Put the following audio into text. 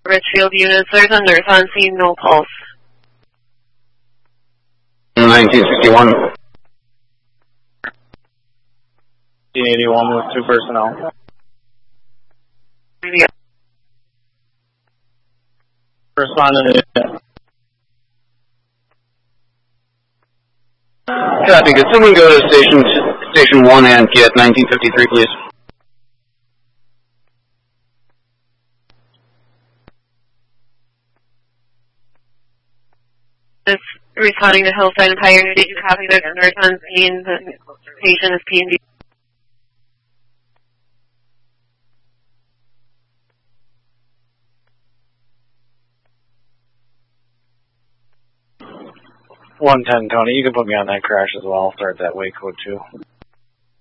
Richfield units, there's a nurse on scene, no pulse. 1961. D81 with 2 personnel. Yeah. Respondent. Copy. Could someone go to station 1 and get 1953, please? It's responding to Hillside and Pioneer. Did you copy there's a nurse on scene? The patient is P&D. $110, Tony. You can put me on that crash as well. I'll start that way code too.